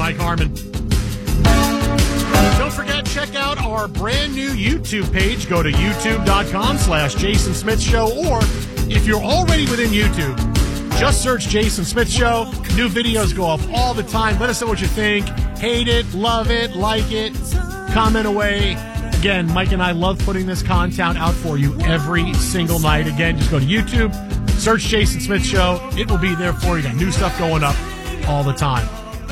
Mike Harmon. Don't forget, check out our brand new YouTube page. Go to youtube.com/Jason Smith Show, or if you're already within YouTube, just search Jason Smith Show. New videos go up all the time. Let us know what you think. Hate it, love it, like it, comment away. Again, Mike and I love putting this content out for you every single night. Again, just go to YouTube, search Jason Smith Show. It will be there for you. Got new stuff going up all the time.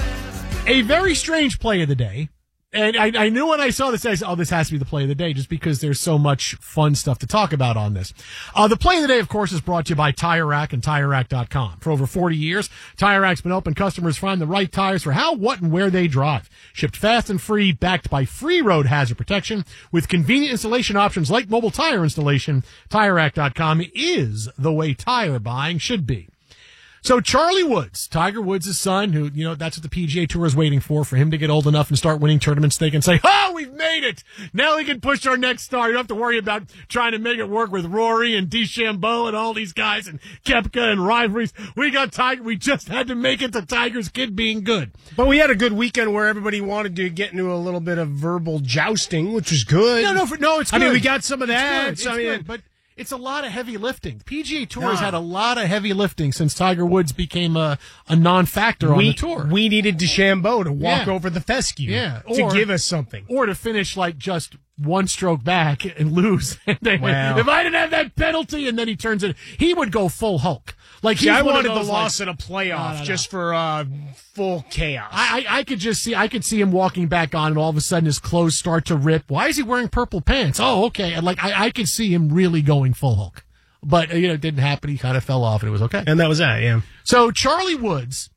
A very strange play of the day. And I knew when I saw this, I said, oh, this has to be the play of the day, just because there's so much fun stuff to talk about on this. The play of the day, of course, is brought to you by Tire Rack and TireRack.com. For over 40 years, Tire Rack's been helping customers find the right tires for how, what, and where they drive. Shipped fast and free, backed by free road hazard protection, with convenient installation options like mobile tire installation. TireRack.com is the way tire buying should be. So Charlie Woods, Tiger Woods' son, who, that's what the PGA Tour is waiting for him to get old enough and start winning tournaments. They can say, oh, we've made it. Now we can push our next star. You don't have to worry about trying to make it work with Rory and DeChambeau and all these guys and Koepka and rivalries. We got Tiger. We just had to make it to Tiger's kid being good. But we had a good weekend where everybody wanted to get into a little bit of verbal jousting, which was good. No, it's good. I mean, we got some of that. It's good, but it's a lot of heavy lifting. The PGA Tour has had a lot of heavy lifting since Tiger Woods became a non-factor on the tour. We needed DeChambeau to walk over the fescue to give us something. Or to finish like just one stroke back and lose. If I didn't have that penalty, and then he turns it, he would go full Hulk. Like I wanted the loss in a playoff just for full chaos. I could see him walking back on, and all of a sudden his clothes start to rip. Why is he wearing purple pants? Oh, okay. And I could see him really going full Hulk, but it didn't happen. He kind of fell off, and it was okay. And that was that. Yeah. So Charlie Woods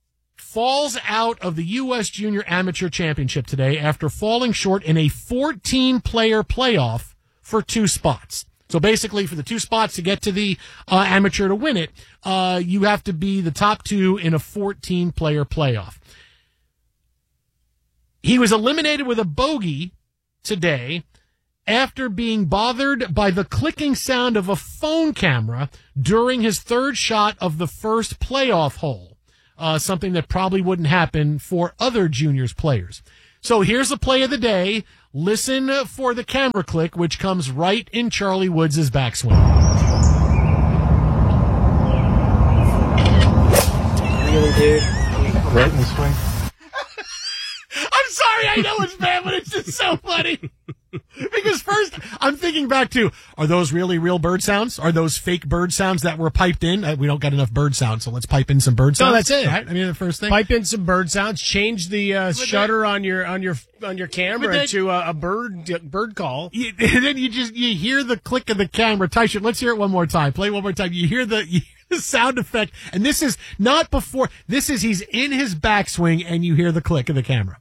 falls out of the U.S. Junior Amateur Championship today after falling short in a 14-player playoff for 2 spots. So basically, for the 2 spots to get to the amateur to win it, you have to be the top 2 in a 14-player playoff. He was eliminated with a bogey today after being bothered by the clicking sound of a phone camera during his 3rd shot of the first playoff hole, something that probably wouldn't happen for other juniors players. So here's the play of the day. Listen for the camera click, which comes right in Charlie Woods' backswing. Really, dude? Right in the swing? I'm sorry, I know it's bad, but it's just so funny. Because first, I'm thinking back to, are those really real bird sounds? Are those fake bird sounds that were piped in? We don't got enough bird sounds, so let's pipe in some bird sounds. No, that's it. Right? I mean, the first thing. Pipe in some bird sounds. Change the shutter on your camera to a bird call. And then you hear the click of the camera. Tyson, let's hear it one more time. Play one more time. You hear the sound effect, and this is not before. This is he's in his backswing, and you hear the click of the camera.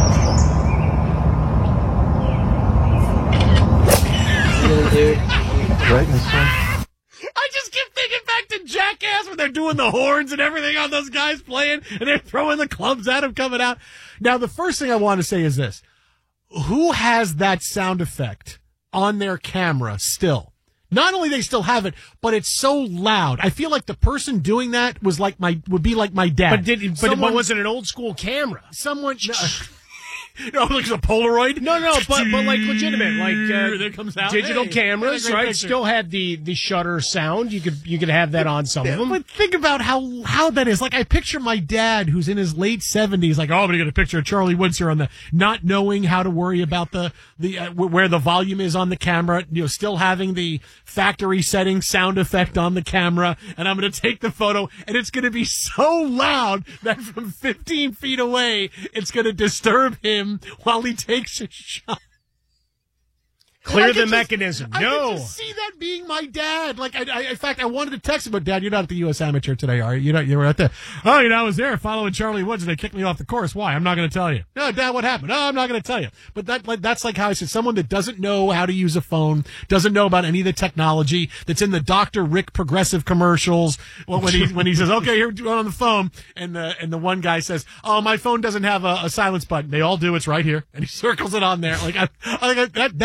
Dude. Right in the swing. I just keep thinking back to Jackass when they're doing the horns and everything on those guys playing, and they're throwing the clubs at him coming out. Now, the first thing I want to say is this. Who has that sound effect on their camera still? Not only they still have it, but it's so loud. I feel like the person doing that would be like my dad. But was it an old school camera? No, like a Polaroid? No, but like legitimate, like that comes out. digital cameras, right? Picture. Still had the shutter sound. You could have that on some of them. But think about how loud that is. Like I picture my dad, who's in his late 70s, like, oh, I'm gonna get a picture of Charlie Woods here on the not knowing how to worry about the where the volume is on the camera. Still having the factory setting sound effect on the camera, and I'm gonna take the photo, and it's gonna be so loud that from 15 feet away, it's gonna disturb him while he takes a shot. Clear the mechanism. I can just see that being my dad. Like, in fact, I wanted to text him, but Dad, you're not at the U.S. Amateur today, are you? You were at the. Oh, I was there following Charlie Woods, and they kicked me off the course. Why? I'm not going to tell you. No, Dad, what happened? No, I'm not going to tell you. But that's like how I said, someone that doesn't know how to use a phone, doesn't know about any of the technology, that's in the Dr. Rick Progressive commercials. Well, when he says, okay, here we're on the phone, and the one guy says, oh, my phone doesn't have a silence button. They all do. It's right here, and he circles it on there. Like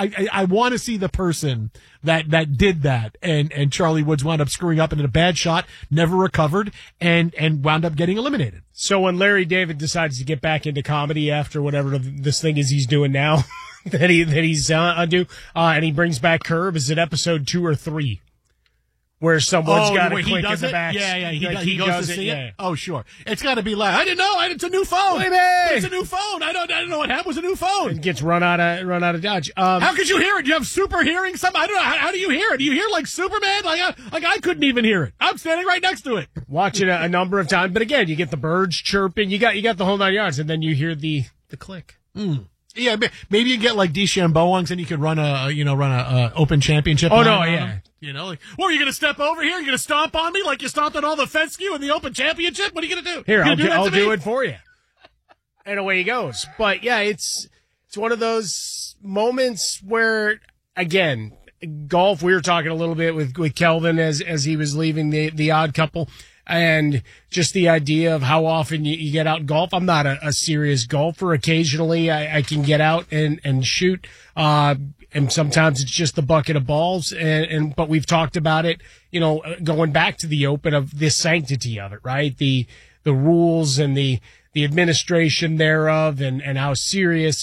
I want to see the person that did that, and Charlie Woods wound up screwing up and in a bad shot, never recovered, and wound up getting eliminated. So when Larry David decides to get back into comedy after whatever this thing is he's doing now, that he's undo, and he brings back Curb, is it episode 2 or 3? Where someone's got a click in the back. Yeah, he goes goes to see it. Oh, sure. It's got to be loud. I didn't know. It's a new phone. It's a new phone. I don't know what happened. It was a new phone. It gets run out of Dodge. How could you hear it? Do you have super hearing? I don't know. How do you hear it? Do you hear like Superman? Like I couldn't even hear it. I'm standing right next to it. Watch it a number of times, but again, you get the birds chirping. You got the whole 9 yards, and then you hear the click. Yeah, maybe you get like DeChambeau ones, and you could run a Open Championship. Oh no, yeah. You know, like, what are you going to step over here? You're going to stomp on me like you stomped on all the Fescue in the Open Championship? What are you going to do? Here, I'll do it for you. And away he goes. But yeah, it's one of those moments where, again, golf. We were talking a little bit with Kelvin as he was leaving the Odd Couple, and just the idea of how often you get out and golf. I'm not a serious golfer. Occasionally, I can get out and shoot. And sometimes it's just the bucket of balls. But we've talked about it, going back to the Open, of the sanctity of it, right? The rules and the administration thereof, and how serious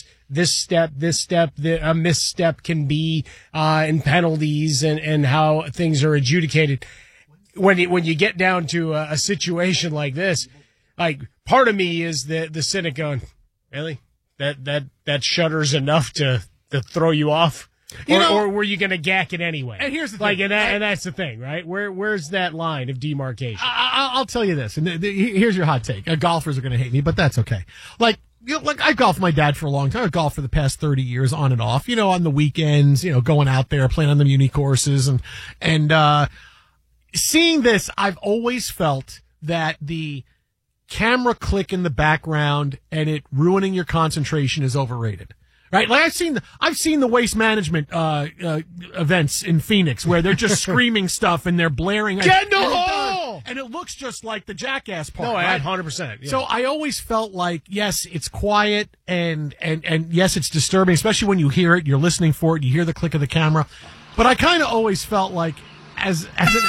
a misstep can be, and penalties and how things are adjudicated. When you get down to a situation like this, like, part of me is the cynic going, really? That shutter's enough to throw you off? Or were you going to gack it anyway? And here's the thing. And that's the thing, right? Where's that line of demarcation? I'll tell you this, and here's your hot take. Golfers are going to hate me, but that's okay. Like I golfed my dad for a long time. I golfed for the past 30 years on and off, on the weekends, going out there, playing on the muni courses, and seeing this, I've always felt that the camera click in the background and it ruining your concentration is overrated. Right? Like I've seen the Waste Management events in Phoenix where they're just screaming stuff and they're blaring. Get in the hole! And it looks just like the Jackass part. No, right? 100%. Yeah. So I always felt like, yes, it's quiet and yes, it's disturbing, especially when you hear it, you're listening for it, you hear the click of the camera. But I kind of always felt like as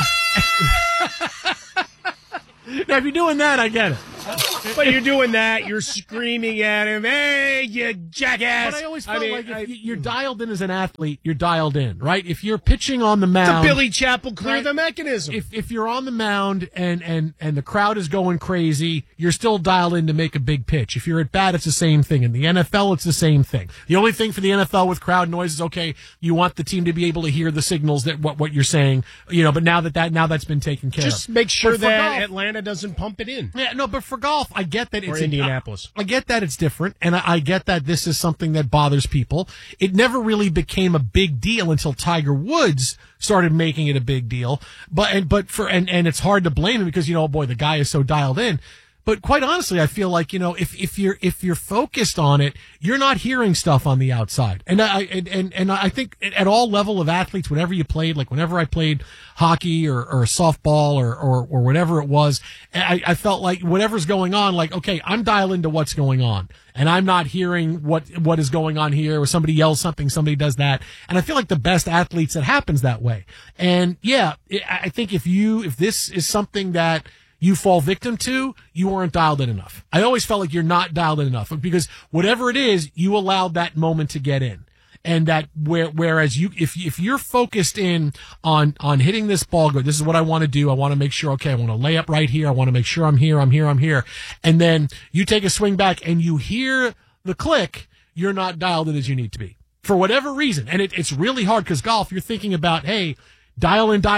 now, if you're doing that, I get it. But you're doing that, you're screaming at him, hey, you jackass. But I always felt like if you're dialed in as an athlete, you're dialed in, right? If you're pitching on the mound. The Billy Chappell clear the mechanism. If you're on the mound and the crowd is going crazy, you're still dialed in to make a big pitch. If you're at bat, it's the same thing. In the NFL, it's the same thing. The only thing for the NFL with crowd noise is, okay, you want the team to be able to hear the signals that what you're saying, but now that's been taken care of. Just make sure that Atlanta doesn't pump it in. Yeah, no, but for golf, I get that it's Indianapolis. I get that it's different, and I get that this is something that bothers people. It never really became a big deal until Tiger Woods started making it a big deal. But it's hard to blame him because the guy is so dialed in. But quite honestly, I feel like, if you're focused on it, you're not hearing stuff on the outside. And I think at all level of athletes, whenever you played, like whenever I played hockey or softball or whatever it was, I felt like whatever's going on, like, okay, I'm dialed into what's going on. And I'm not hearing what is going on here, or somebody yells something, somebody does that. And I feel like the best athletes, it happens that way. And yeah, I think if this is something that you fall victim to, you weren't dialed in enough. I always felt like you're not dialed in enough because whatever it is, you allowed that moment to get in. And that whereas if you're focused in on hitting this ball good, this is what I want to do. I want to make sure, okay, I want to lay up right here. I want to make sure I'm here. And then you take a swing back and you hear the click, you're not dialed in as you need to be for whatever reason. And it's really hard because golf, you're thinking about, hey, dial in,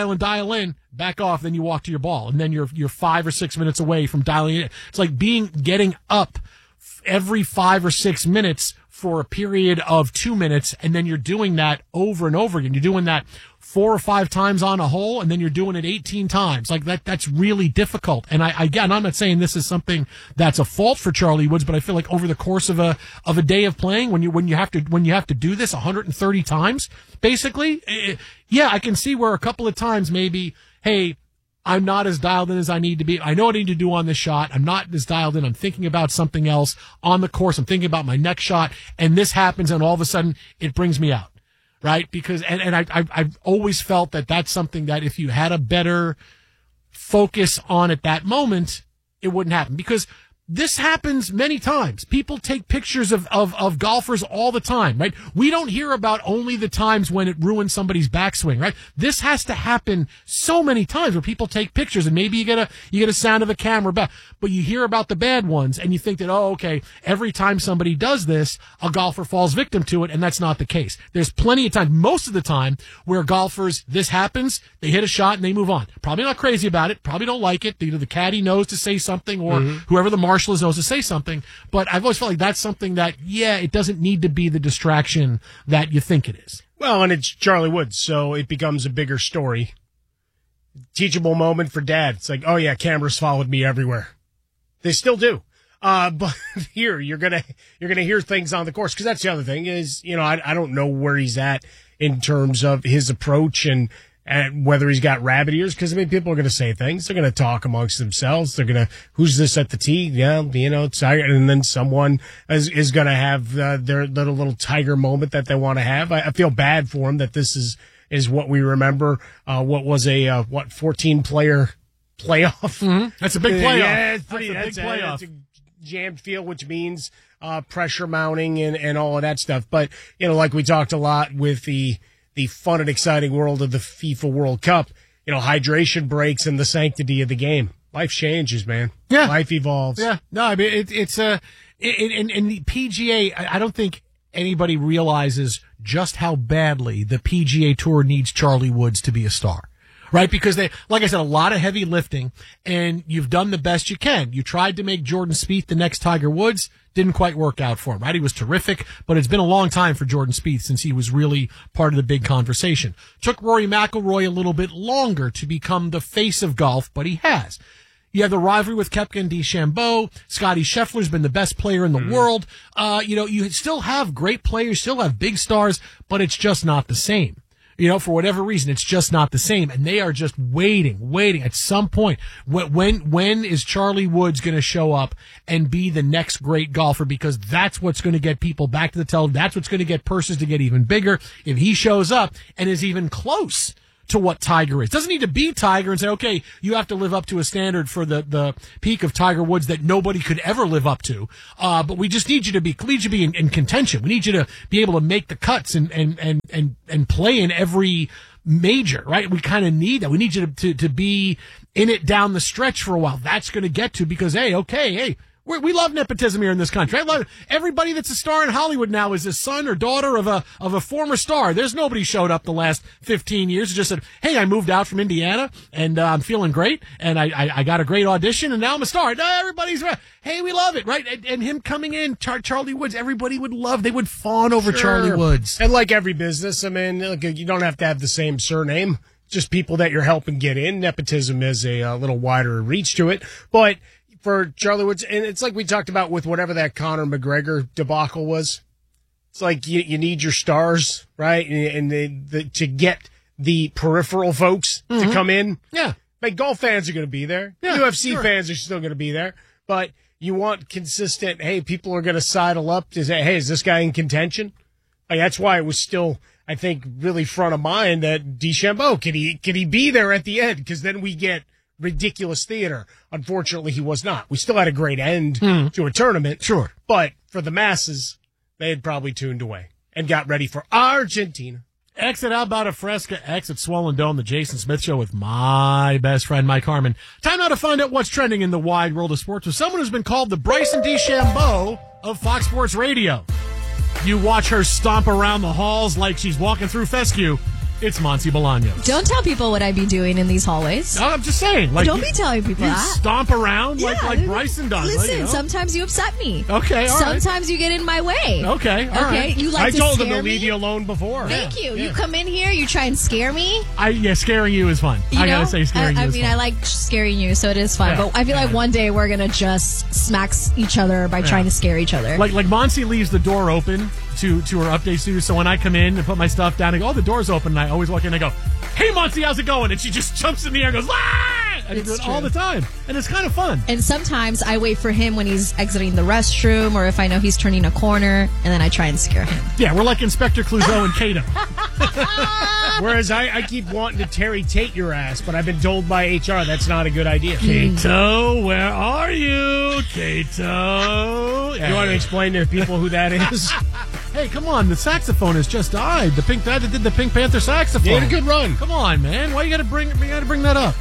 back off, then you walk to your ball, and then you're 5 or 6 minutes away from dialing in. It's like getting up every 5 or 6 minutes for a period of 2 minutes, and then you're doing that over and over again. You're doing that 4 or 5 times on a hole, and then you're doing it 18 times. Like that's really difficult. And again, I'm not saying this is something that's a fault for Charlie Woods, but I feel like over the course of a day of playing, when you have to do this 130 times, basically, yeah, I can see where a couple of times maybe, hey, I'm not as dialed in as I need to be. I know what I need to do on this shot. I'm not as dialed in. I'm thinking about something else on the course. I'm thinking about my next shot, and this happens, and all of a sudden it brings me out, right? Because I've always felt that that's something that if you had a better focus on at that moment, it wouldn't happen. Because this happens many times. People take pictures of golfers all the time, right? We don't hear about only the times when it ruins somebody's backswing, right? This has to happen so many times where people take pictures and maybe you get a sound of a camera back, but you hear about the bad ones and you think that, oh, okay, every time somebody does this, a golfer falls victim to it, and that's not the case. There's plenty of time, most of the time, where golfers, this happens, they hit a shot and they move on. Probably not crazy about it, probably don't like it. Either the caddy knows to say something or whoever the marshal knows to say something, but I've always felt like that's something that, it doesn't need to be the distraction that you think it is. Well, and it's Charlie Woods, so it becomes a bigger story. Teachable moment for Dad. It's like, oh yeah, cameras followed me everywhere. They still do. But here, you're gonna hear things on the course, because that's the other thing is, I don't know where he's at in terms of his approach and whether he's got rabbit ears, because people are going to say things. They're going to talk amongst themselves. They're going to, who's this at the tee? Yeah, Tiger. And then someone is going to have their little Tiger moment that they want to have. I feel bad for him that this is what we remember. What was a 14 player playoff? Mm-hmm. That's a big playoff. Yeah, that's a big playoff. It's a jammed field, which means pressure mounting and all of that stuff. But like we talked a lot with the fun and exciting world of the FIFA World Cup, hydration breaks and the sanctity of the game. Life changes, man. Yeah. Life evolves. Yeah. No, I mean, it's in the PGA, I don't think anybody realizes just how badly the PGA Tour needs Charlie Woods to be a star. Right? Because they, like I said, a lot of heavy lifting, and you've done the best you can. You tried to make Jordan Spieth the next Tiger Woods. Didn't quite work out for him, right? He was terrific, but it's been a long time for Jordan Spieth since he was really part of the big conversation. Took Rory McIlroy a little bit longer to become the face of golf, but he has. You have the rivalry with Koepka and DeChambeau. Scottie Scheffler's been the best player in the world. You still have great players, still have big stars, but it's just not the same. For whatever reason, it's just not the same. And they are just waiting at some point. When is Charlie Woods going to show up and be the next great golfer? Because that's what's going to get people back to the television. That's what's going to get purses to get even bigger. If he shows up and is even close to what Tiger is. Doesn't need to be Tiger and say, okay, you have to live up to a standard for the peak of Tiger Woods that nobody could ever live up to. But we just need you to be in contention. We need you to be able to make the cuts and play in every major, right? We kind of need that. We need you to be in it down the stretch for a while. That's going to get to, because, hey, we love nepotism here in this country. I love everybody that's a star in Hollywood now is a son or daughter of a former star. There's nobody showed up the last 15 years and just said, hey, I moved out from Indiana and I'm feeling great and I got a great audition and now I'm a star. No, everybody's right. Hey, we love it, right? And him coming in, Charlie Woods, everybody would love. They would fawn over Charlie Woods. And like every business, you don't have to have the same surname. Just people that you're helping get in. Nepotism is a little wider reach to it, but for Charlie Woods, and it's like we talked about with whatever that Conor McGregor debacle was. It's like you need your stars, right? And to get the peripheral folks to come in. Yeah. Like golf fans are going to be there. Yeah, UFC fans are still going to be there. But you want consistent, hey, people are going to sidle up to say, hey, is this guy in contention? Like, that's why it was still, I think, really front of mind that DeChambeau, can he be there at the end? Because then we get ridiculous theater. Unfortunately, he was not. We still had a great end to a tournament. Sure. But for the masses, they had probably tuned away and got ready for Argentina. Exit Alberta Fresca, exit Swollen Dome, the Jason Smith Show with my best friend, Mike Harmon. Time now to find out what's trending in the wide world of sports with someone who's been called the Bryson DeChambeau of Fox Sports Radio. You watch her stomp around the halls like she's walking through fescue. It's Monty Bolaños. Don't tell people what I be doing in these hallways. No, I'm just saying. Like, don't be telling people you that. Stomp around like Bryson does. Listen, sometimes you upset me. Okay, all right. Sometimes you get in my way. Okay, all right. You like I to told scare him to me? leave you alone before. Thank you. You come in here, you try and scare me. Scaring you is fun. I gotta say, scaring you is fun. I like scaring you, so it is fun. Yeah. But I feel like one day we're gonna just smack each other by trying to scare each other. Like Monty leaves the door open to her update studio, so when I come in and put my stuff down, I go, oh, the door's open, and I always walk in and I go, hey, Monty, how's it going? And she just jumps in the air and goes, ah! I do It's it all true. the time, and it's kind of fun. And sometimes I wait for him when he's exiting the restroom or if I know he's turning a corner, and then I try and scare him. Yeah, we're like Inspector Clouseau and Kato. Whereas I keep wanting to Terry Tate your ass, but I've been told by HR that's not a good idea. Kato, where are you? Kato. You want to explain to people who that is? Hey, come on, the saxophonist just died. The Pink Panther did the Pink Panther saxophone. He had a good run. Come on, man. Why you gotta bring that up?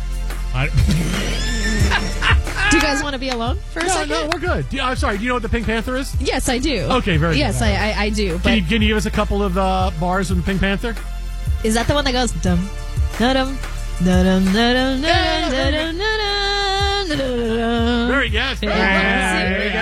Do you guys want to be alone for a second? No, we're good. I'm sorry, do you know what the Pink Panther is? Yes, I do. Okay, very good. Yes, I do. But Can you give us a couple of bars from the Pink Panther? is that the one that goes dum da-dum da-dum da-dum da-dum da-dum da-dum da-dum? Very, yes. Very There we good.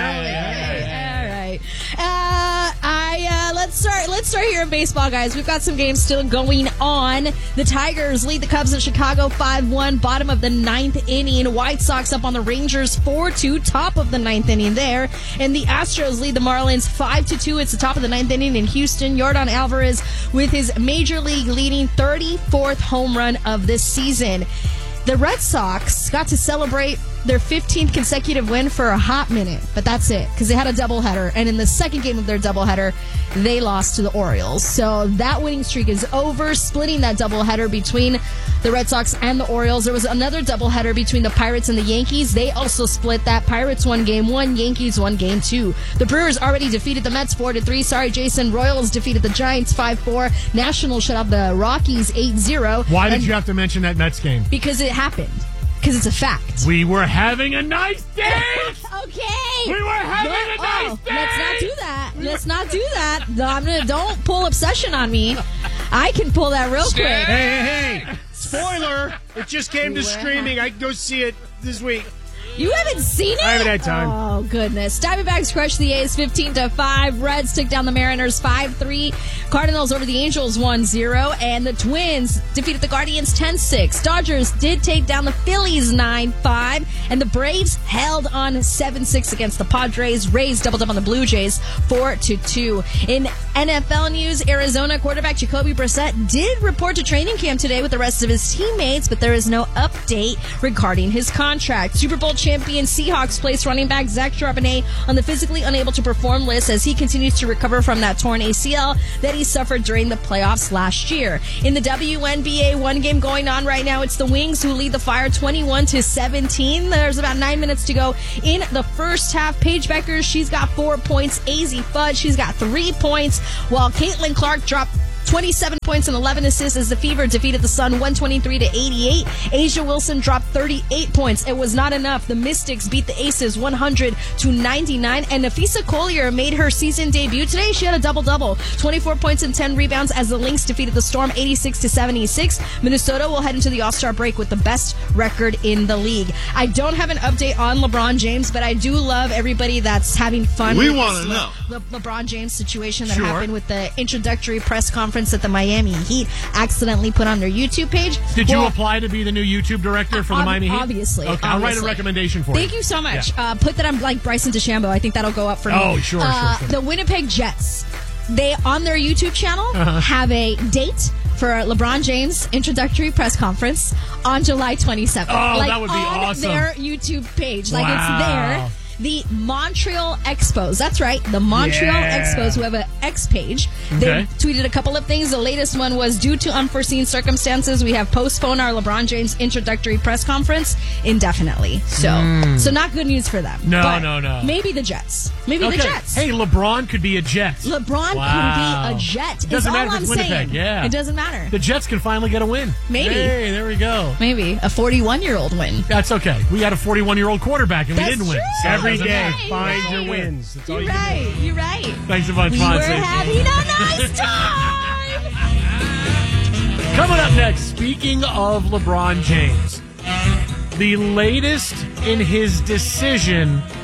go. All right. Let's start here in baseball, guys. We've got some games still going on. The Tigers lead the Cubs in Chicago 5-1, bottom of the ninth inning. White Sox up on the Rangers 4-2, top of the ninth inning there. And the Astros lead the Marlins 5-2. It's the top of the ninth inning in Houston. Yordan Alvarez with his major league leading 34th home run of this season. The Red Sox got to celebrate their 15th consecutive win for a hot minute, but that's it, because they had a doubleheader, and in the second game of their doubleheader, they lost to the Orioles. So that winning streak is over, splitting that doubleheader between the Red Sox and the Orioles. There was another doubleheader between the Pirates and the Yankees. They also split that. Pirates won game 1, Yankees won game 2. The Brewers already defeated the Mets 4-3. Sorry, Jason. Royals defeated the Giants 5-4. Nationals shut out the Rockies 8-0. Why did you have to mention that Mets game? Because it happened. Because it's a fact. We were having a nice day. Okay. We were having a nice day. Let's not do that. Let's not do that. No, don't pull obsession on me. I can pull that real quick. Hey. Spoiler. It just came to streaming. I can go see it this week. You haven't seen it? I haven't had time. Oh, goodness. Diamondbacks crushed the A's 15-5. Reds took down the Mariners 5-3. Cardinals over the Angels 1-0. And the Twins defeated the Guardians 10-6. Dodgers did take down the Phillies 9-5. And the Braves held on 7-6 against the Padres. Rays doubled up on the Blue Jays 4-2. In NFL news, Arizona quarterback Jacoby Brissett did report to training camp today with the rest of his teammates, but there is no update regarding his contract. Super Bowl champion Seahawks placed running back Zach Charbonnet on the physically unable to perform list as he continues to recover from that torn ACL that he suffered during the playoffs last year. In the WNBA, one game going on right now. It's the Wings who lead the Fire 21-17. There's about 9 minutes to go in the first half. Paige Becker, she's got 4 points. Azzi Fudd, she's got 3 points, while Caitlin Clark dropped 27 points and 11 assists as the Fever defeated the Sun 123-88. Asia Wilson dropped 38 points. It was not enough. The Mystics beat the Aces 100-99. And Nafisa Collier made her season debut today. She had a double-double, 24 points and 10 rebounds as the Lynx defeated the Storm 86-76. Minnesota will head into the All-Star break with the best record in the league. I don't have an update on LeBron James, but I do love everybody that's having fun. We with want this to know. The LeBron James situation that Sure. happened with the introductory press conference that the Miami Heat accidentally put on their YouTube page. Did you Well, apply to be the new YouTube director for the Miami Heat? Obviously. Okay, I'll write a obviously. recommendation for Thank you so much. Yeah. Put that on like Bryson DeChambeau. I think that'll go up for me. Oh, sure. The Winnipeg Jets, they on their YouTube channel Uh-huh. have a date for LeBron James introductory press conference on July 27th. Oh, like that would be on awesome. their YouTube page. Like Wow. it's there. The Montreal Expos. That's right. The Montreal Yeah. Expos, who have an X page. Okay. They tweeted a couple of things. The latest one was, due to unforeseen circumstances, we have postponed our LeBron James introductory press conference indefinitely. So not good news for them. No, But no. Maybe the Jets. Maybe Okay. the Jets. Hey, LeBron could be a Jet. LeBron Wow. could be a Jet. Doesn't It's matter all if it's I'm Winnipeg, saying. yeah. It doesn't matter. The Jets can finally get a win. Maybe. Hey, there we go. Maybe a 41-year-old win. That's okay. We had a 41-year-old quarterback, and we That's didn't win. true. So Every it doesn't day, matter. find Right. your wins. That's all You're you can do. right. You're right. Thanks a bunch, We were Fonzie. having a nice time. Coming up next, speaking of LeBron James, the latest in his decision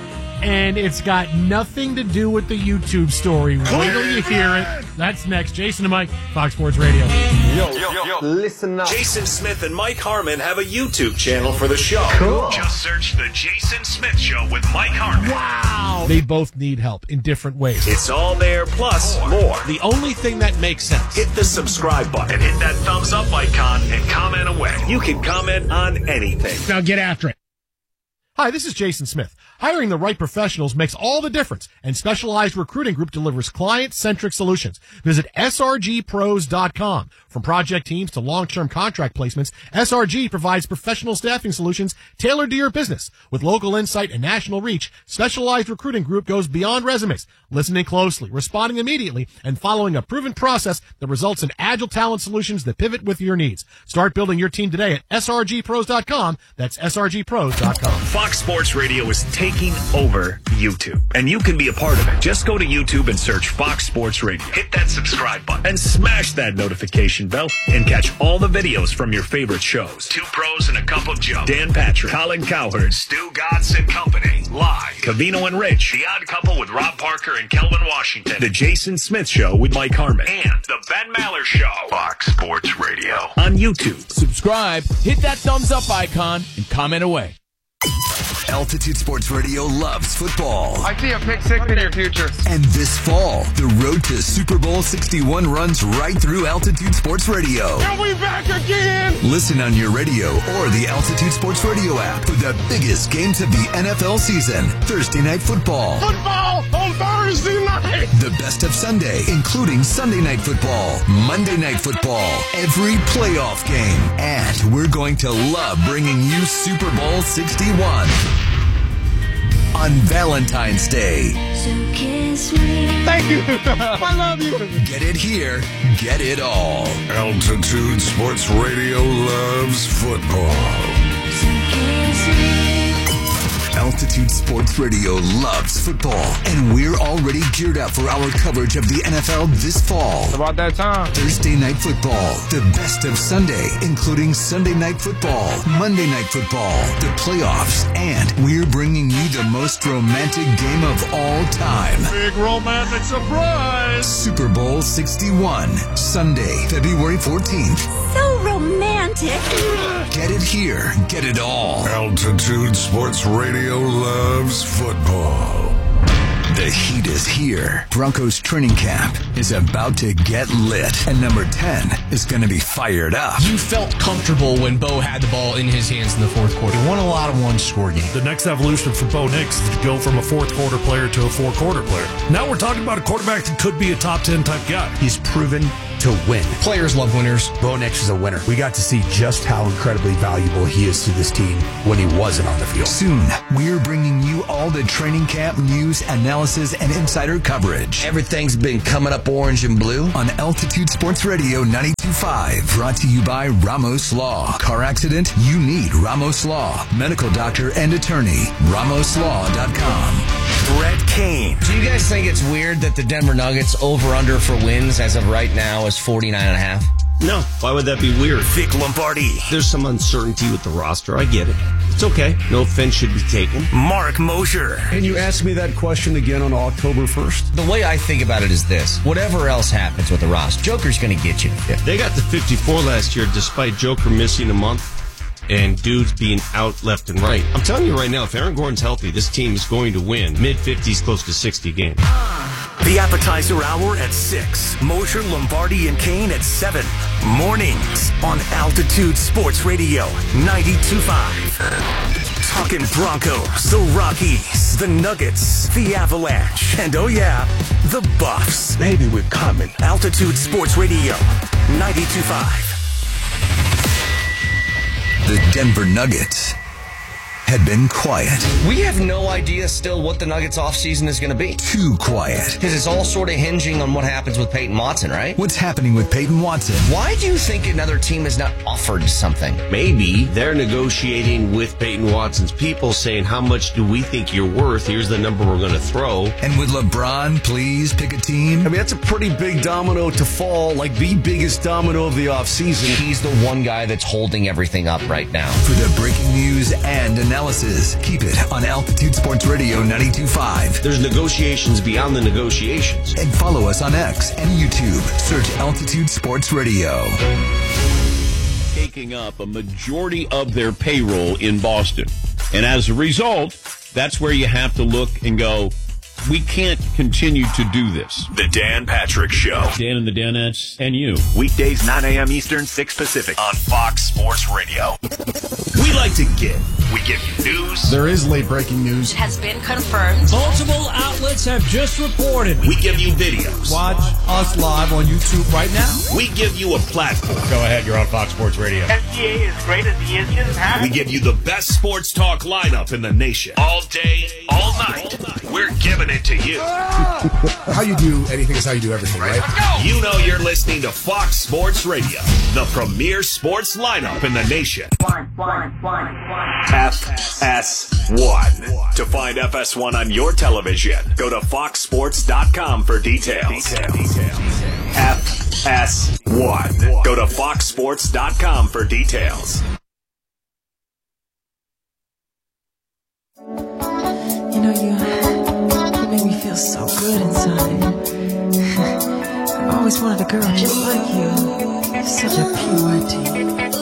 and it's got nothing to do with the YouTube story. Wait till you hear it. That's next. Jason and Mike, Fox Sports Radio. Yo, listen up. Jason Smith and Mike Harmon have a YouTube channel for the show. Cool. Just search The Jason Smith Show with Mike Harmon. Wow. They both need help in different ways. It's all there, plus more. The only thing that makes sense. Hit the subscribe button and hit that thumbs up icon and comment away. You can comment on anything. Now get after it. Hi, this is Jason Smith. Hiring the right professionals makes all the difference, and Specialized Recruiting Group delivers client-centric solutions. Visit srgpros.com. From project teams to long-term contract placements, SRG provides professional staffing solutions tailored to your business. With local insight and national reach, Specialized Recruiting Group goes beyond resumes, listening closely, responding immediately, and following a proven process that results in agile talent solutions that pivot with your needs. Start building your team today at srgpros.com. That's srgpros.com. Fox Sports Radio is taking over YouTube, and you can be a part of it. Just go to YouTube and search Fox Sports Radio. Hit that subscribe button and smash that notification bell and catch all the videos from your favorite shows. Two Pros and a Cup of Joe, Dan Patrick, Colin Cowherd, Stu Gatz and Company, Live, Covino and Rich, The Odd Couple with Rob Parker and Kelvin Washington, The Jason Smith Show with Mike Harmon, and The Ben Maller Show. Fox Sports Radio on YouTube. Subscribe, hit that thumbs up icon, and comment away. Altitude Sports Radio loves football. I see a pick six in your future. And this fall, the road to Super Bowl 61 runs right through Altitude Sports Radio. Are we back again? Listen on your radio or the Altitude Sports Radio app for the biggest games of the NFL season. Thursday Night Football. Football on Thursday night. The best of Sunday, including Sunday Night Football, Monday Night Football, every playoff game. And we're going to love bringing you Super Bowl 61. On Valentine's Day. So kiss me. Thank you. I love you. Get it here. Get it all. Altitude Sports Radio loves football. So kiss me. Altitude Sports Radio loves football, and we're already geared up for our coverage of the NFL this fall. It's about that time. Thursday Night Football, the best of Sunday, including Sunday Night Football, Monday Night Football, the playoffs, and we're bringing you the most romantic game of all time. Big romantic surprise. Super Bowl 61, Sunday, February 14th. So romantic. Get it here. Get it all. Altitude Sports Radio loves football. The heat is here. Broncos training camp is about to get lit. And number 10 is going to be fired up. You felt comfortable when Bo had the ball in his hands in the fourth quarter. He won a lot of one-score games. The next evolution for Bo Nix is to go from a fourth-quarter player to a four-quarter player. Now we're talking about a quarterback that could be a top 10 type guy. He's proven to win. Players love winners. Bo Nix is a winner. We got to see just how incredibly valuable he is to this team when he wasn't on the field. Soon, we're bringing you all the training camp news, analysis, and insider coverage. Everything's been coming up orange and blue. On Altitude Sports Radio 92.5. Brought to you by Ramos Law. Car accident? You need Ramos Law. Medical doctor and attorney. RamosLaw.com. Brett Kane. Do you guys think it's weird that the Denver Nuggets over-under for wins as of right now is 49.5? No. Why would that be weird? Vic Lombardi. There's some uncertainty with the roster. I get it. It's okay. No offense should be taken. Mark Mosher. Can you ask me that question again on October 1st? The way I think about it is this. Whatever else happens with the roster, Joker's going to get you to 50. They got to 54 last year despite Joker missing a month and dudes being out left and right. I'm telling you right now, if Aaron Gordon's healthy, this team is going to win mid-50s, close to 60 games. The appetizer hour at 6. Mosher, Lombardi, and Kane at 7. Mornings on Altitude Sports Radio 92.5. Talking Broncos, the Rockies, the Nuggets, the Avalanche, and oh yeah, the Buffs. Maybe we're coming. Altitude Sports Radio 92.5. The Denver Nuggets had been quiet. We have no idea still what the Nuggets offseason is going to be. Too quiet. Because it's all sort of hinging on what happens with Peyton Watson, right? What's happening with Peyton Watson? Why do you think another team has not offered something? Maybe they're negotiating with Peyton Watson's people saying, how much do we think you're worth? Here's the number we're going to throw. And would LeBron please pick a team? I mean, that's a pretty big domino to fall, like the biggest domino of the offseason. He's the one guy that's holding everything up right now. For the breaking news and analysis. Keep it on Altitude Sports Radio 92.5. There's negotiations beyond the negotiations. And follow us on X and YouTube. Search Altitude Sports Radio. Taking up a majority of their payroll in Boston. And as a result, that's where you have to look and go, we can't continue to do this. The Dan Patrick Show. Dan and the Danettes and you. Weekdays 9 a.m. Eastern, 6 Pacific on Fox Sports Radio. We like to give. We give you news. There is late breaking news. It has been confirmed. Multiple outlets have just reported. We give you videos. Watch us live on YouTube right now. We give you a platform. Go ahead, you're on Fox Sports Radio. FGA is great as the engine has. We give you the best sports talk lineup in the nation. All day, all night. We're giving it to you. How you do anything is how you do everything, right? You know you're listening to Fox Sports Radio, the premier sports lineup in the nation. FS1. To find FS1 on your television, go to foxsports.com for details. FS1. Go to foxsports.com for details. You know, you make me feel so good inside. I've always wanted a girl just like you. Such a pure team.